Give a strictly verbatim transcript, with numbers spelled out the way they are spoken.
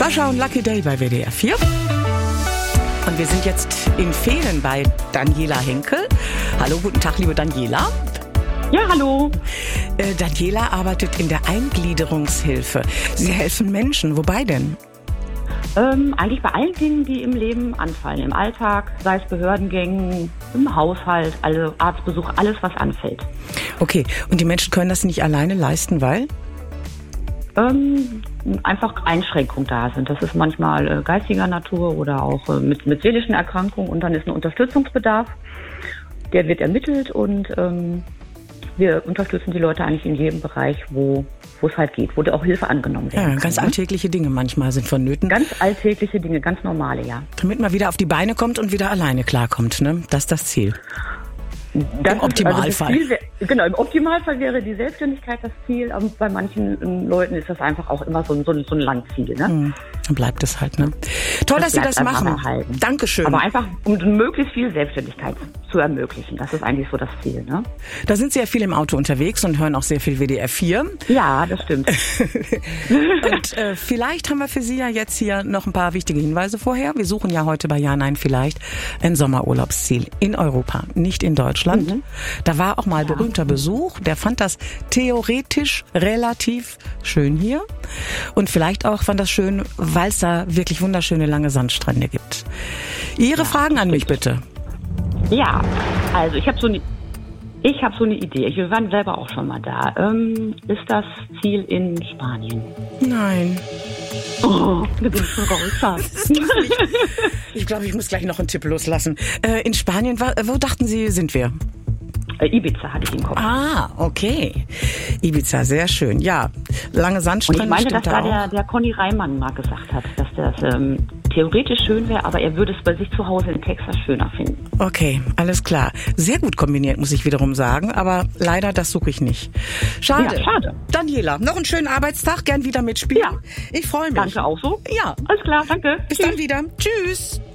Sascha und Lucky Day bei W D R vier. Und wir sind jetzt in Fehlen bei Daniela Henkel. Hallo, guten Tag, liebe Daniela. Ja, hallo. Äh, Daniela arbeitet in der Eingliederungshilfe. Sie helfen Menschen. Wobei denn? Ähm, eigentlich bei allen Dingen, die im Leben anfallen. Im Alltag, sei es Behördengängen, im Haushalt, alle Arztbesuch, alles, was anfällt. Okay, und die Menschen können das nicht alleine leisten, weil? Ähm, einfach Einschränkungen da sind. Das ist manchmal äh, geistiger Natur oder auch äh, mit, mit seelischen Erkrankungen. Und dann ist ein Unterstützungsbedarf. Der wird ermittelt und ähm, wir unterstützen die Leute eigentlich in jedem Bereich, wo wo es halt geht, wo auch Hilfe angenommen werden Ja, kann. ganz alltägliche Dinge manchmal sind vonnöten. Ganz alltägliche Dinge, ganz normale, ja. Damit man wieder auf die Beine kommt und wieder alleine klarkommt, ne? Das ist das Ziel. Das Im Optimalfall. Also wär, genau, im Optimalfall wäre die Selbstständigkeit das Ziel, aber bei manchen ähm, Leuten ist das einfach auch immer so ein, so ein, so ein Langziel. Ne? Hm, dann bleibt es halt. Ne? Toll, das dass Sie das machen. Erhalten. Dankeschön. Aber einfach, um möglichst viel Selbstständigkeit zu ermöglichen. Das ist eigentlich so das Ziel. Ne? Da sind Sie ja viel im Auto unterwegs und hören auch sehr viel W D R vier. Ja, das stimmt. Und äh, vielleicht haben wir für Sie ja jetzt hier noch ein paar wichtige Hinweise vorher. Wir suchen ja heute bei Ja, Nein, Vielleicht ein Sommerurlaubsziel in Europa, nicht in Deutschland. Mhm. Da war auch mal ja. berühmter Besuch. Der fand das theoretisch relativ schön hier. Und vielleicht auch fand das schön, weil es da wirklich wunderschöne lange Sandstrände gibt. Ihre ja, Fragen an mich bitte. Ja, also ich habe so eine ich habe so eine Idee. Wir waren selber auch schon mal da. Ähm, ist das Ziel in Spanien? Nein. Oh, da bin ich schon raus. Ich glaube, ich muss gleich noch einen Tipp loslassen. Äh, in Spanien, wo dachten Sie, sind wir? Ibiza hatte ich im Kopf. Ah, okay. Ibiza, sehr schön. Ja, lange Sandstrände. Und ich meine, dass da, da der, der Conny Reimann mal gesagt hat, dass das ähm, theoretisch schön wäre, aber er würde es bei sich zu Hause in Texas schöner finden. Okay, alles klar. Sehr gut kombiniert, muss ich wiederum sagen, aber leider, das suche ich nicht. Schade. Ja, schade. Daniela, noch einen schönen Arbeitstag, gern wieder mitspielen. Ja. Ich freue mich. Danke auch so. Ja. Alles klar, danke. Bis Tschüss. dann wieder. Tschüss.